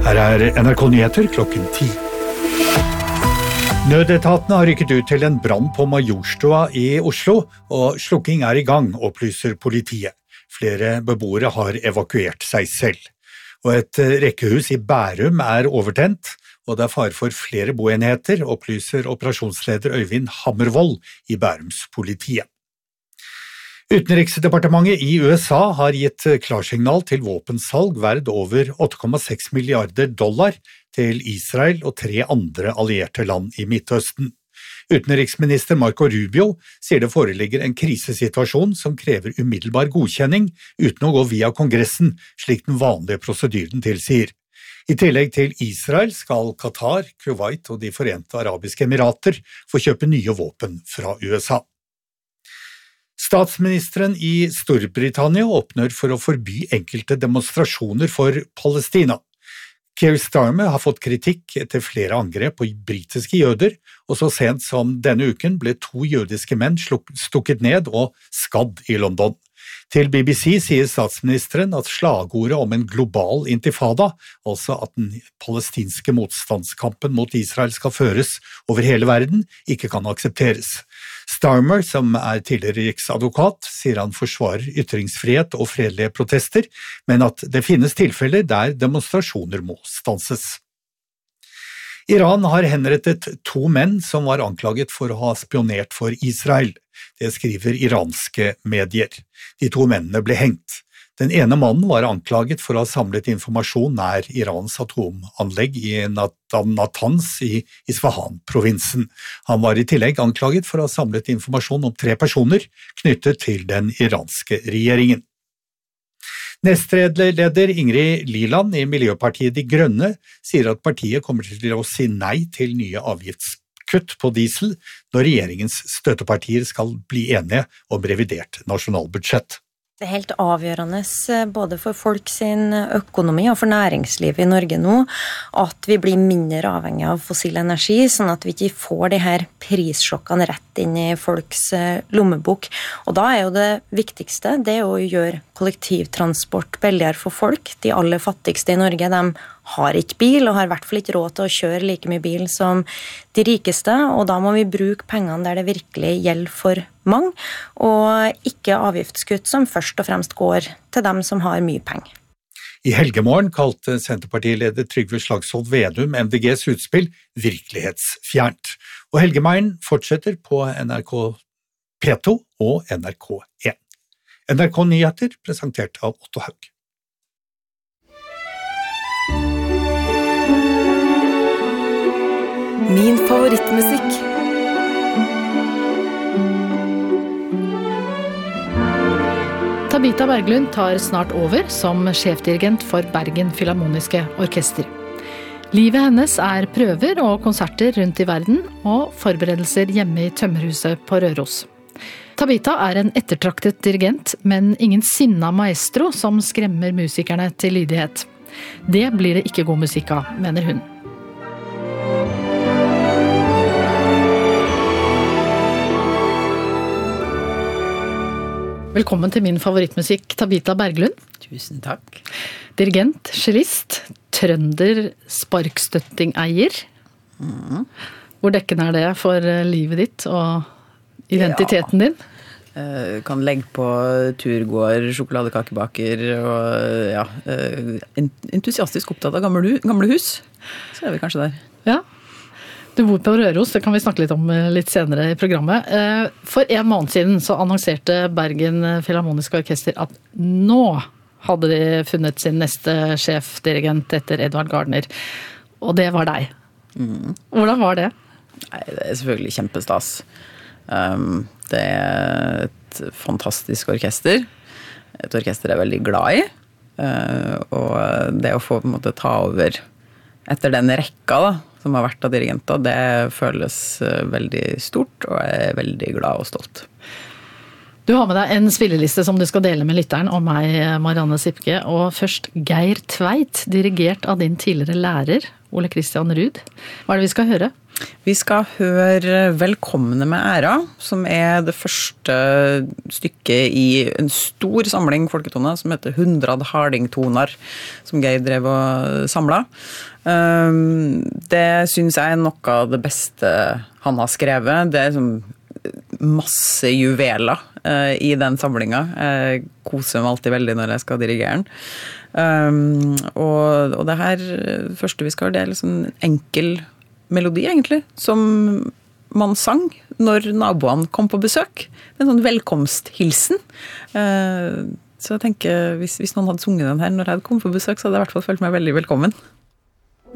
Her NRK Nyheter klokken 10. Nødetatene har rykket ut til en brann på Majorstua i Oslo, og slukking i gang, opplyser politiet. Flere beboere har evakuert seg selv. Og et rekkehus i Bærum overtent, og det fare for flere boenheter, opplyser operasjonsleder Øyvind Hammervoll i Bærums politiet. Utenriksdepartementet i USA har gitt klarsignal til våpensalg verd over $8,6 milliarder til Israel og 3 andre allierte land i Midtøsten. Utenriksminister Marco Rubio sier det foreligger en krisesituasjon som krever umiddelbar godkjenning uten å gå via Kongressen, slik den vanlige prosedyren tilsier. I tillegg til Israel skal Qatar, Kuwait og de Forente Arabiske Emirater få kjøpe nye våpen fra USA. Statsministeren i Storbritannia åpner for å forby enkelte demonstrasjoner for Palestina. Keir Starmer har fått kritikk etter flere angrep på britiske jøder, og så sent som denne uken ble 2 jødiske menn stukket ned og skadd i London. Til BBC sier statsministeren at slagordet om en global intifada, altså at den palestinske motstandskampen mot Israel skal føres over hele verden, ikke kan aksepteres. Starmer, som tidligere riksadvokat, sier han forsvarer ytringsfrihet og fredelige protester, men at det finnes tilfeller der demonstrasjoner må stanses. Iran har henrettet 2 menn som var anklaget for å ha spionert for Israel. Det skriver iranske medier. De 2 mennene ble hengt. Den ene mannen var anklaget for å ha samlet informasjon nær Irans atomanlegg i Natanz i Isfahan-provinsen. Han var i tillegg anklaget for å ha samlet informasjon om 3 personer knyttet til den iranske regjeringen. Nestleder Ingrid Liland i Miljøpartiet De Grønne sier at partiet kommer til å si nei til nye avgiftskutt på diesel når regjeringens støttepartier skal bli enige om revidert nasjonalbudsjett. Det helt avgjørende både for folk sin økonomi og for næringslivet i Norge nå at vi blir mindre avhengig av fossil energi, sånn at vi ikke får de her prissjokkene rett inn i folks lommebok. Og da jo det viktigste, det å gjøre kollektivtransport billigere for folk. De aller fattigste i Norge, de har ikke bil og har I hvert fall ikke råd til å kjøre like mye bil som de rikeste, og da må vi bruke pengene der det virkelig gjelder for mange, og ikke avgiftskutt som først og fremst går til dem som har mye penger. I helgemorgen kalte Senterpartileder Trygve Slagsvold Vedum MDGs utspill virkelighetsfjernt, og helgemorgen fortsetter på NRK P2 og NRK1. NRK Nyheter presentert av Otto Haug. Min favorittmusikk. Tabita Berglund tar snart over som sjefdirigent for Bergen Filharmoniske Orkester. Livet hennes prøver og konserter rundt I verden, og forberedelser hjemme I Tømmerhuset på Røros. Tabita en ettertraktet dirigent, men ingen sinna maestro som skremmer musikerne til lydighet. Det blir det ikke god musikk av, mener hun. Velkommen til min favorittmusikk, Tabita Berglund. Tusen takk. Dirigent, cellist, trønder, sparkstøttingeier. Hvor dekkende det for livet ditt og identiteten din? Kan legge på turgåer, sjokoladekakebaker og entusiastisk opptatt av gamle hus. Så vi kanskje der. Ja. Du bor på Røros, det kan vi snakke litt om litt senere I programmet. For 1 måned siden så annonserte Bergen Filharmoniske Orkester at nå hadde de funnet sin neste sjefdirigent etter Edvard Gardner. Og det var deg. Hvordan var det? Nei, det selvfølgelig kjempestas. Det et fantastisk orkester. Et orkester jeg veldig glad I. Og det å få på en måte ta over etter den rekka da, som har vært av dirigenter, det føles veldig stort, og jeg veldig glad og stolt. Du har med deg en spilleliste som du skal dele med lytteren om meg, Marianne Sipke, og først Geir Tveit, dirigert av din tidligere lærer Ole Kristian Ruud. Hva det vi skal høre? Vi skal høre Velkomne med æra, som det første stykket i en stor samling folketoner som heter 100 hardingtoner, som Geir drev og samlet. Det synes jeg noe av det beste han har skrevet. Det sånn masse juveler i den samlingen. Jeg koser meg alltid veldig når jeg skal dirigere den. Og det her første vi skal høre, det liksom en enkel melodi egentlig, som man sang når naboene kom på besøk. Det en sånn velkomsthilsen. Så jeg tenker, hvis noen hadde sunget den her når jeg hadde kommet på besøk, så hadde jeg i hvert fall følt meg veldig velkommen.